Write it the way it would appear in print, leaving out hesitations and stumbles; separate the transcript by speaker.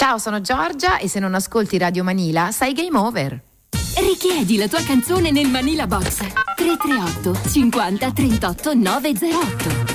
Speaker 1: Ciao, sono Giorgia e se non ascolti Radio Manila sai game over.
Speaker 2: Richiedi la tua canzone nel Manila Box 338 50 38 908.